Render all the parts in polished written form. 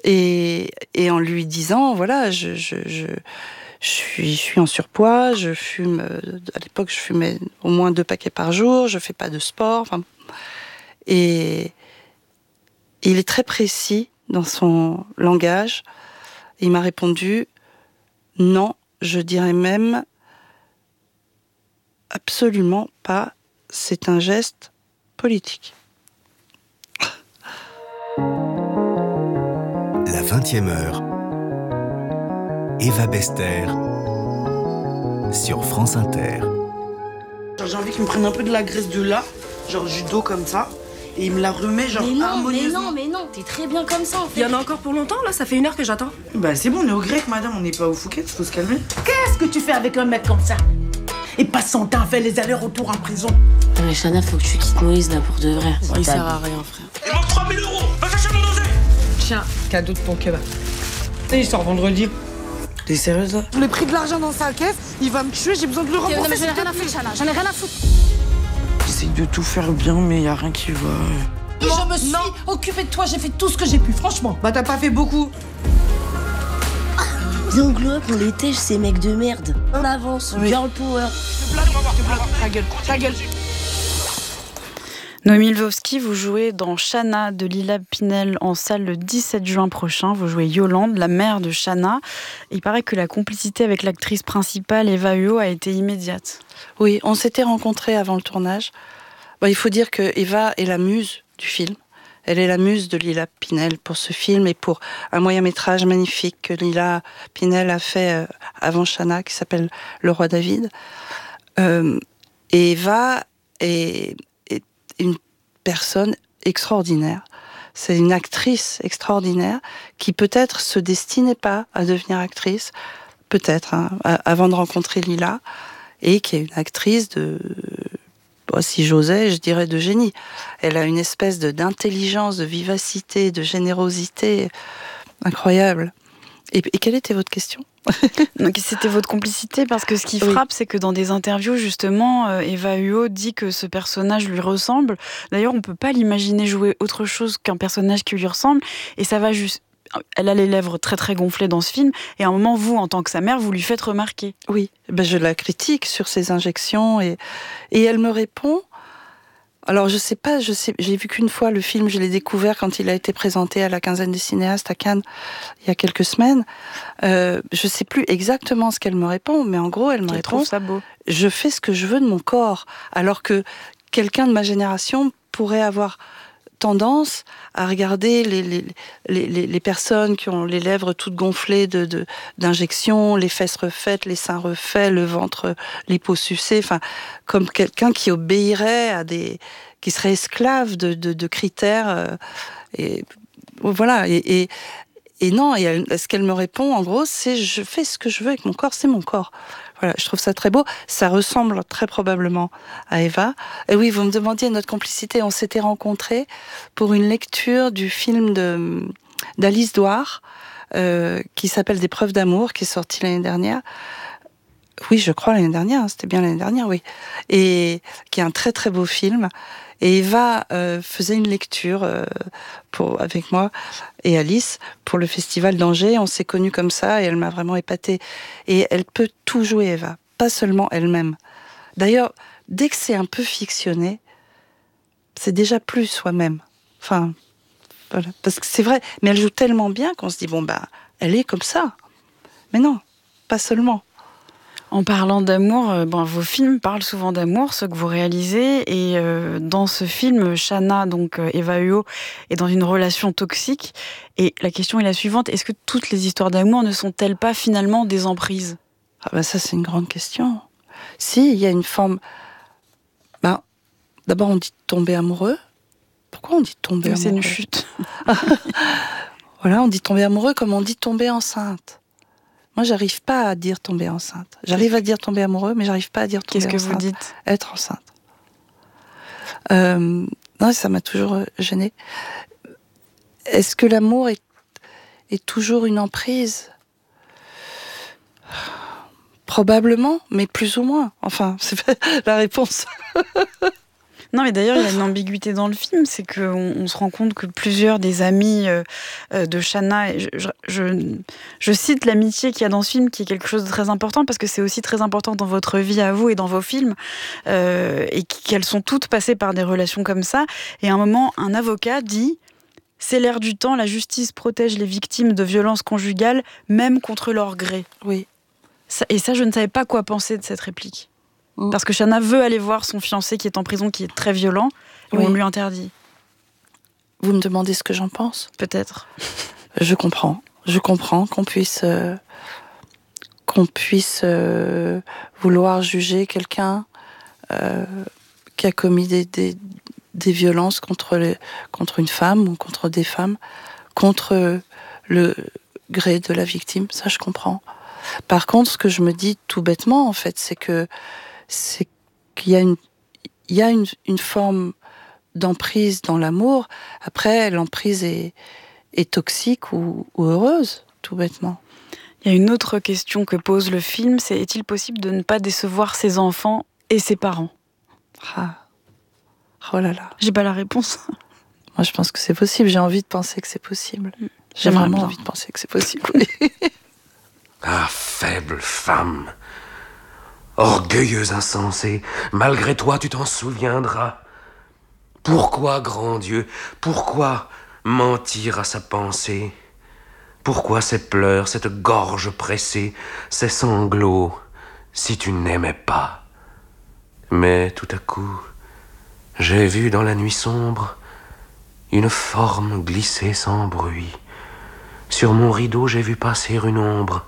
Et en lui disant, voilà, je suis en surpoids, je fume, à l'époque je fumais au moins 2 paquets par jour, je fais pas de sport, enfin, et il est très précis dans son langage. Il m'a répondu, non, je dirais même absolument pas, c'est un geste politique. La 20e heure. Eva Bester sur France Inter. Genre, j'ai envie qu'il me prenne un peu de la graisse de là, genre du dos comme ça, et il me la remet genre harmonieusement. Mais non, t'es très bien comme ça en fait. Il y en a encore pour longtemps là, ça fait 1 heure que j'attends. Bah c'est bon, on est au grec madame, on n'est pas au Phuket, faut se calmer. Qu'est-ce que tu fais avec un mec comme ça? Et passe son temps à faire les allers-retours en prison. Non mais Chana, faut que tu quittes Moïse là pour de vrai. Il sert à rien frère. Il manque 3000 €. Va chercher mon dosé. Tiens, cadeau de ton kebab. Il sort vendredi. T'es sérieuse là? Je l'ai pris de l'argent dans sa caisse, il va me tuer, j'ai besoin de le rembourser. Non mais j'en ai rien à foutre Chana, j'en ai rien à foutre. J'essaye de tout faire bien, mais y a rien qui va. Et je me suis occupée de toi, j'ai fait tout ce que j'ai pu, franchement. Bah t'as pas fait beaucoup. Viens glow up, on les tèche ces mecs de merde. On avance, girl power. Ta gueule. Noémie Lvovsky, vous jouez dans Chana de Lila Pinel en salle le 17 juin prochain. Vous jouez Yolande, la mère de Chana. Il paraît que la complicité avec l'actrice principale, Eva Huot, a été immédiate. Oui, on s'était rencontrés avant le tournage. Bon, il faut dire que Eva est la muse du film. Elle est la muse de Lila Pinel pour ce film et pour un moyen-métrage magnifique que Lila Pinel a fait avant Chana, qui s'appelle Le Roi David. Et Eva est une personne extraordinaire. C'est une actrice extraordinaire qui peut-être se destinait pas à devenir actrice, peut-être, avant de rencontrer Lila, et qui est une actrice si j'osais, je dirais de génie. Elle a une espèce d'intelligence, de vivacité, de générosité incroyable. Et quelle était votre question ? Donc c'était votre complicité, parce que ce qui frappe, c'est que dans des interviews, justement, Eva Huot dit que ce personnage lui ressemble. D'ailleurs, on ne peut pas l'imaginer jouer autre chose qu'un personnage qui lui ressemble, et ça va juste... Elle a les lèvres très très gonflées dans ce film, et à un moment, vous, en tant que sa mère, vous lui faites remarquer. Oui, je la critique sur ses injections, et elle me répond... Alors je sais, j'ai vu qu'une fois le film, je l'ai découvert quand il a été présenté à la quinzaine des cinéastes à Cannes, il y a quelques semaines. Je sais plus exactement ce qu'elle me répond, mais en gros, elle me répond... Ça beau. Je fais ce que je veux de mon corps, alors que quelqu'un de ma génération pourrait avoir tendance à regarder les personnes qui ont les lèvres toutes gonflées d'injections, les fesses refaites, les seins refaits, le ventre liposucé, enfin, comme quelqu'un qui obéirait qui serait esclave de critères, et voilà, et non, ce qu'elle me répond, en gros, c'est je fais ce que je veux avec mon corps, c'est mon corps. Voilà, je trouve ça très beau. Ça ressemble très probablement à Eva. Et oui, vous me demandiez notre complicité. On s'était rencontrés pour une lecture du film d'Alice Douard, qui s'appelle Des preuves d'amour, qui est sorti l'année dernière. Oui, je crois l'année dernière. C'était bien l'année dernière, oui. Et qui est un très très beau film. Et Eva faisait une lecture avec moi et Alice pour le festival d'Angers. On s'est connus comme ça et elle m'a vraiment épatée. Et elle peut tout jouer, Eva, pas seulement elle-même. D'ailleurs, dès que c'est un peu fictionné, c'est déjà plus soi-même. Enfin, voilà. Parce que c'est vrai, mais elle joue tellement bien qu'on se dit, elle est comme ça. Mais non, pas seulement. En parlant d'amour, vos films parlent souvent d'amour, ceux que vous réalisez, et dans ce film, Chana, donc Eva Huot, est dans une relation toxique. Et la question est la suivante, est-ce que toutes les histoires d'amour ne sont-elles pas finalement des emprises ? Ça, c'est une grande question. Si, il y a une forme... d'abord, on dit tomber amoureux. Pourquoi on dit tomber amoureux ? C'est une chute. Voilà, on dit tomber amoureux comme on dit tomber enceinte. Moi, j'arrive pas à dire tomber enceinte. J'arrive à dire tomber amoureux, mais j'arrive pas à dire tomber enceinte. Qu'est-ce que vous dites ? Être enceinte. Non, ça m'a toujours gênée. Est-ce que l'amour est toujours une emprise ? Probablement, mais plus ou moins. Enfin, c'est pas la réponse. Non, mais d'ailleurs, il y a une ambiguïté dans le film, c'est qu'on se rend compte que plusieurs des amis de Shanna, et je cite l'amitié qu'il y a dans ce film, qui est quelque chose de très important, parce que c'est aussi très important dans votre vie à vous et dans vos films, et qu'elles sont toutes passées par des relations comme ça. Et à un moment, un avocat dit « C'est l'air du temps, la justice protège les victimes de violences conjugales, même contre leur gré. » Oui. Et ça, je ne savais pas quoi penser de cette réplique. Parce que Shanna veut aller voir son fiancé qui est en prison, qui est très violent, et on lui interdit. Vous me demandez ce que j'en pense ? Peut-être. Je comprends qu'on puisse vouloir juger quelqu'un qui a commis des violences contre une femme ou contre des femmes, contre le gré de la victime. Ça, je comprends. Par contre, ce que je me dis tout bêtement, en fait, c'est qu'il y a une forme d'emprise dans l'amour. Après, l'emprise est toxique ou heureuse, tout bêtement. Il y a une autre question que pose le film, c'est est-il possible de ne pas décevoir ses enfants et ses parents ? Oh là là. J'ai pas la réponse. Moi, je pense que c'est possible. J'ai envie de penser que c'est possible. J'ai vraiment envie de penser que c'est possible. Oui. Ah, faible femme, orgueilleuse insensée, malgré toi tu t'en souviendras. Pourquoi, grand Dieu, pourquoi mentir à sa pensée ? Pourquoi ces pleurs, cette gorge pressée, ces sanglots, si tu n'aimais pas ? Mais tout à coup, j'ai vu dans la nuit sombre une forme glisser sans bruit. Sur mon rideau, j'ai vu passer une ombre.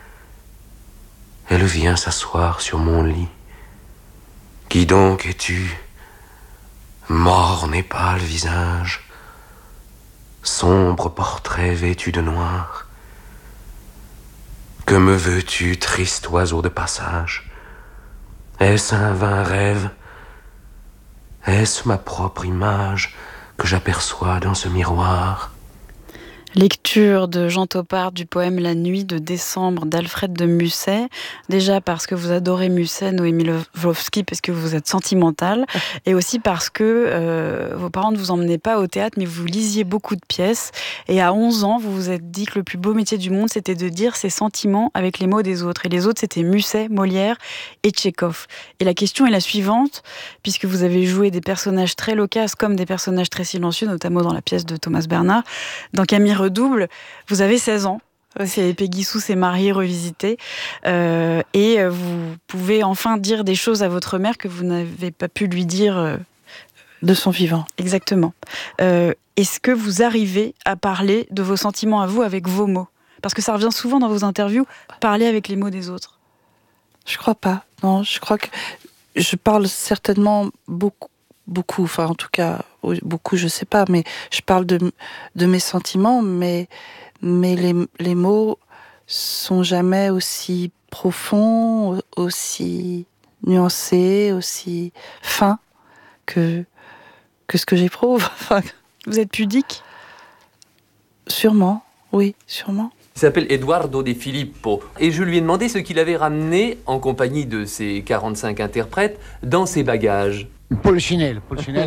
Elle vient s'asseoir sur mon lit. Qui donc es-tu ? Morne et pâle visage, sombre portrait vêtu de noir. Que me veux-tu, triste oiseau de passage ? Est-ce un vain rêve ? Est-ce ma propre image que j'aperçois dans ce miroir ? Lecture de Jean Topard du poème La Nuit de décembre d'Alfred de Musset. Déjà parce que vous adorez Musset, Noémie Lvovsky, parce que vous êtes sentimentale, et aussi parce que vos parents ne vous emmenaient pas au théâtre, mais vous lisiez beaucoup de pièces. Et à 11 ans, vous vous êtes dit que le plus beau métier du monde, c'était de dire ses sentiments avec les mots des autres. Et les autres, c'était Musset, Molière et Tchekhov. Et la question est la suivante, puisque vous avez joué des personnages très loquaces comme des personnages très silencieux, notamment dans la pièce de Thomas Bernhard. Dans Camille Redouble, vous avez 16 ans. C'est Peggy Sue s'est mariée, revisitée. Et vous pouvez enfin dire des choses à votre mère que vous n'avez pas pu lui dire... de son vivant. Exactement. Est-ce que vous arrivez à parler de vos sentiments à vous avec vos mots ? Parce que ça revient souvent dans vos interviews, parler avec les mots des autres. Je crois pas. Non, je crois que je parle certainement beaucoup, enfin en tout cas, beaucoup je sais pas, mais je parle de mes sentiments, mais les mots sont jamais aussi profonds, aussi nuancés, aussi fins que ce que j'éprouve. Vous êtes pudique ? Sûrement, oui, sûrement. Il s'appelle Eduardo De Filippo. Et je lui ai demandé ce qu'il avait ramené, en compagnie de ses 45 interprètes, dans ses bagages. Polichinelle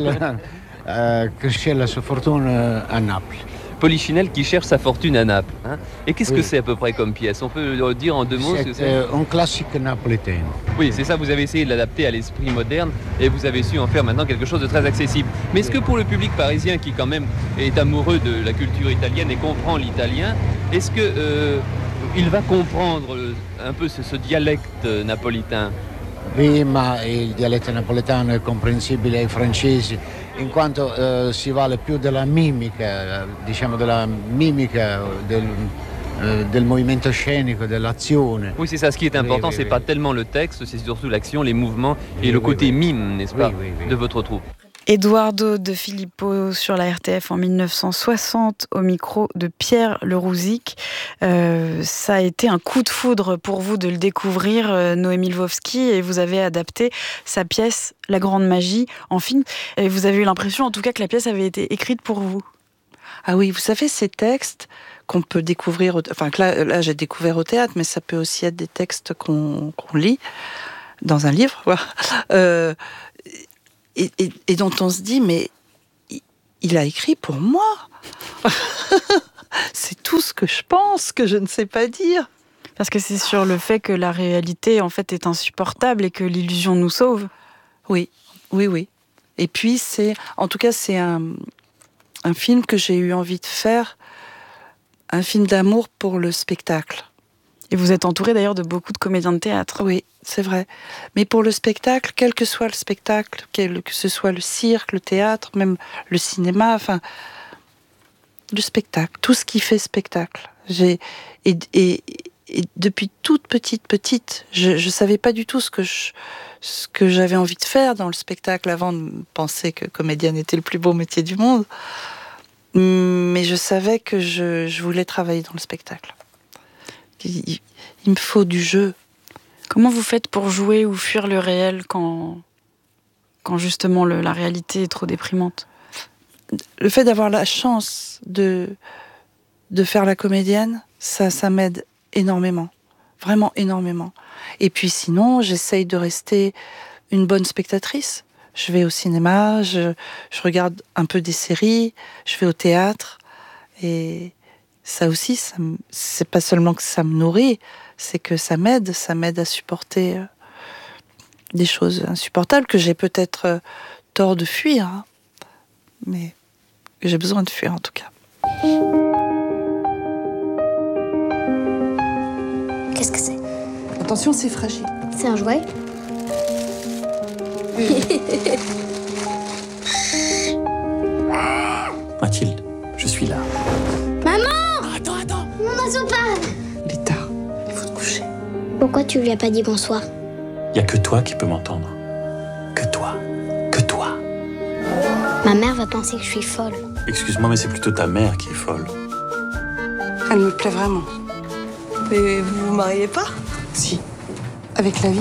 qui cherche sa fortune à Naples. Polichinelle qui cherche sa fortune à Naples. Hein. Et qu'est-ce que c'est à peu près comme pièce ? On peut dire en 2 mots ce que c'est ? Un classique napolitain. Oui, c'est ça, vous avez essayé de l'adapter à l'esprit moderne et vous avez su en faire maintenant quelque chose de très accessible. Mais est-ce que pour le public parisien qui quand même est amoureux de la culture italienne et comprend l'italien, est-ce que il va comprendre un peu ce dialecte napolitain ? Oui, ma il dialetto napoletano è comprensibile ai francesi in quanto si vale più della mimica, diciamo della mimica del movimento scenico, dell'azione. Oui, c'est ça, ce qui est important, c'est pas tellement le texte, c'est surtout l'action, les mouvements et le côté mime, n'est-ce pas, de votre troupe. Eduardo De Filippo sur la RTF en 1960 au micro de Pierre Lerouzic. Ça a été un coup de foudre pour vous de le découvrir, Noémie Lvovsky, et vous avez adapté sa pièce La Grande Magie en film. Et vous avez eu l'impression en tout cas que la pièce avait été écrite pour vous. Ah oui, vous savez, ces textes qu'on peut découvrir, enfin que là j'ai découvert au théâtre, mais ça peut aussi être des textes qu'on lit dans un livre. Voilà. et dont on se dit, mais il a écrit pour moi. C'est tout ce que je pense, que je ne sais pas dire. Parce que c'est sur le fait que la réalité, en fait, est insupportable et que l'illusion nous sauve. Oui. Et puis, c'est un film que j'ai eu envie de faire, un film d'amour pour le spectacle. Et vous êtes entouré d'ailleurs de beaucoup de comédiens de théâtre. Oui, c'est vrai. Mais pour le spectacle, quel que soit le spectacle, que ce soit le cirque, le théâtre, même le cinéma, enfin, le spectacle, tout ce qui fait spectacle. Et depuis toute petite, je savais pas du tout ce que j'avais envie de faire dans le spectacle avant de penser que comédienne était le plus beau métier du monde. Mais je savais que je voulais travailler dans le spectacle. Il me faut du jeu. Comment vous faites pour jouer ou fuir le réel quand justement la réalité est trop déprimante? Le fait d'avoir la chance de faire la comédienne, ça m'aide énormément, vraiment énormément. Et puis sinon, j'essaye de rester une bonne spectatrice. Je vais au cinéma, je regarde un peu des séries, je vais au théâtre. Et ça aussi, c'est pas seulement que ça me nourrit, c'est que ça m'aide à supporter des choses insupportables que j'ai peut-être tort de fuir, hein, mais que j'ai besoin de fuir en tout cas. Qu'est-ce que c'est? Attention, c'est fragile. C'est un jouet? Mathilde, je suis là. Maman! Attends. Mon oiseau parle! Il est tard, il faut te coucher. Pourquoi tu lui as pas dit bonsoir? Y a que toi qui peux m'entendre. Que toi. Ma mère va penser que je suis folle. Excuse-moi, mais c'est plutôt ta mère qui est folle. Elle me plaît vraiment. Mais vous vous mariez pas? Si, avec la vie.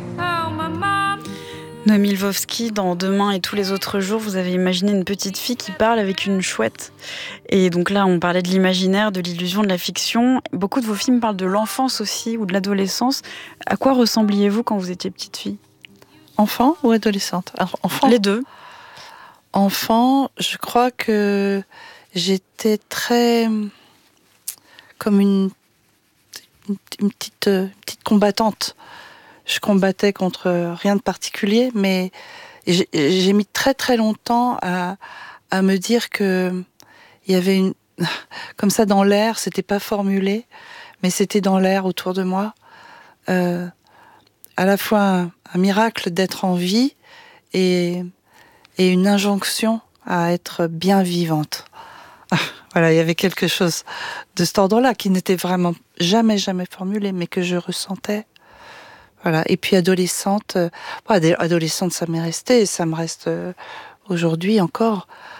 Noémie Lvovsky, dans Demain et tous les autres jours, vous avez imaginé une petite fille qui parle avec une chouette. Et donc là, on parlait de l'imaginaire, de l'illusion, de la fiction. Beaucoup de vos films parlent de l'enfance aussi, ou de l'adolescence. À quoi ressembliez-vous quand vous étiez petite fille? Enfant ou adolescente? Enfant. Les deux. Enfant, je crois que j'étais très... comme une petite combattante. Je combattais contre rien de particulier, mais j'ai mis très très longtemps à me dire que il y avait comme ça dans l'air, c'était pas formulé, mais c'était dans l'air autour de moi. À la fois un miracle d'être en vie et une injonction à être bien vivante. Voilà, il y avait quelque chose de cet ordre-là qui n'était vraiment jamais formulé, mais que je ressentais. Voilà. Et puis adolescente, ça m'est resté, et ça me reste aujourd'hui encore.